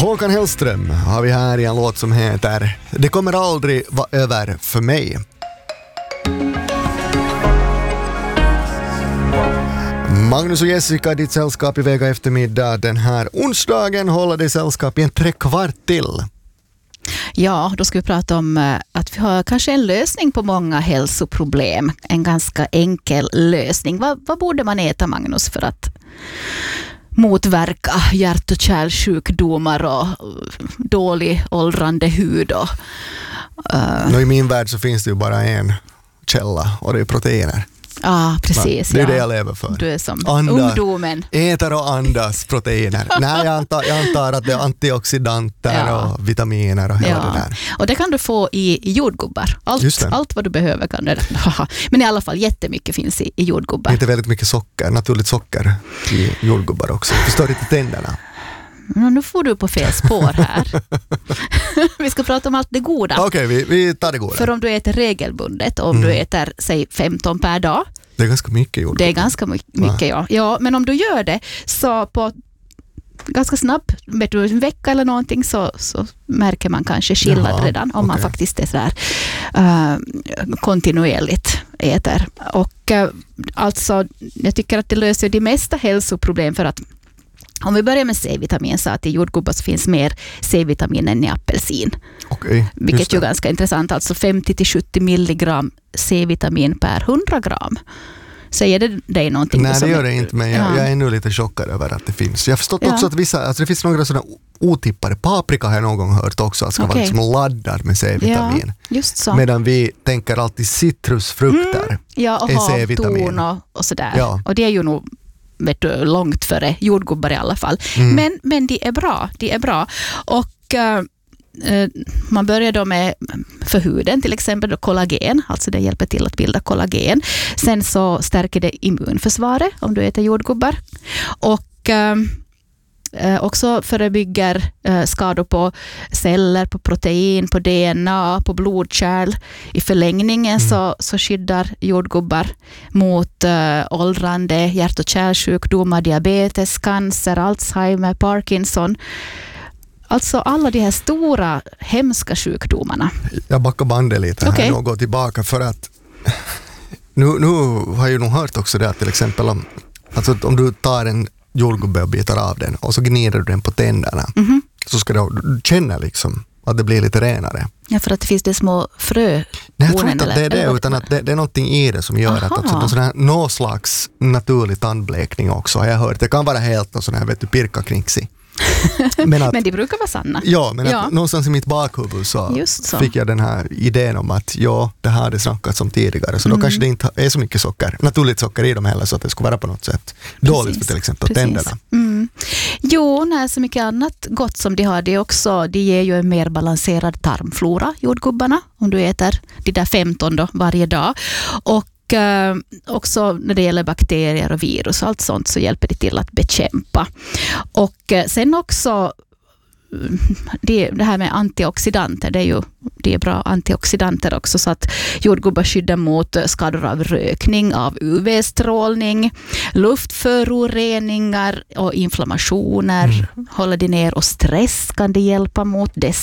Håkan Hellström har vi här i en låt som heter Det kommer aldrig vara över för mig. Magnus och Jessica, ditt sällskap i Vega eftermiddag. Den här onsdagen håller det sällskap i en 3/4 till. Ja, då ska vi prata om att vi har kanske en lösning på många hälsoproblem. En ganska enkel lösning. Vad borde man äta, Magnus, för att motverka hjärt- och kärlsjukdomar och dålig åldrande hud? I min värld så finns det ju bara en källa och det är proteiner. Ja, precis. Det är det jag lever för. Du är som ungdomen. Äter och andas proteiner. Nej, jag antar att det är antioxidanter och vitaminer och hela det där. Och det kan du få i jordgubbar. Allt vad du behöver kan du. Men i alla fall jättemycket finns i jordgubbar. Inte väldigt mycket socker, naturligt socker i jordgubbar också. Förstör inte tänderna. Nu får du på fel spår här. Vi ska prata om allt det goda. Okej, vi tar det goda. För om du äter regelbundet, om du äter, säg 15 per dag. Det är ganska mycket jordgubbar. Det är ganska mycket, ja. Ja, men om du gör det så på ganska snabbt, en vecka eller någonting, så märker man kanske skillnad redan om man faktiskt är så där kontinuerligt äter. Och alltså, jag tycker att det löser de mesta hälsoproblem, för att om vi börjar med C-vitamin, så att i jordgubbar så finns mer C-vitamin än i apelsin. Vilket ju är ganska intressant. Alltså 50-70 milligram C-vitamin per 100 gram. Säger det dig någonting? Nej, det gör det inte, men jag är ännu lite chockad över att det finns. Jag har förstått också att det finns några sådana otippade. Paprika har jag någon gång hört också att ska vara liksom laddad med C-vitamin. Ja, just så. Medan vi tänker alltid citrusfrukter och är C-vitamin. havtorn och sådär. Ja. Och det är ju nog långt före jordgubbar i alla fall. Men de är bra. Och man börjar då med för huden till exempel då kollagen, alltså det hjälper till att bilda kollagen. Sen så stärker det immunförsvaret om du äter jordgubbar. Och också förebygger skador på celler, på protein, på DNA, på blodkärl. I förlängningen så skyddar jordgubbar mot åldrande, hjärt- och kärlsjukdomar, diabetes, cancer, Alzheimer, Parkinson. Alltså alla de här stora, hemska sjukdomarna. Jag backar bandet lite här och går tillbaka, för att nu har jag nog hört också det att till exempel om du tar en jordgubbe och bitar av den och så gnider du den på tänderna, så ska du känna liksom att det blir lite renare. Ja, för att det finns det små frö. Nej, jag tror inte att det är det, utan att det är någonting i det som gör att någon slags naturlig tandblekning också har jag hört. Det kan vara helt någon sån här, pirka kring sig. Men det brukar vara sanna. Ja, men att någonstans i mitt bakhuvud så fick jag den här idén om att det här hade snackats om tidigare, så då kanske det inte är så mycket socker, naturligt socker i dem heller, så att det skulle vara på något sätt dåligt för till exempel tänderna. Jo, så mycket annat gott som de har, det också, de ger ju en mer balanserad tarmflora, jordgubbarna, om du äter de där 15 då varje dag. Och också när det gäller bakterier och virus och allt sånt, så hjälper det till att bekämpa. Och sen också det här med antioxidanter, det är bra antioxidanter också, så att jordgubbar skyddar mot skador av rökning, av UV-strålning, luftföroreningar och inflammationer, håller det ner, och stress kan det hjälpa mot.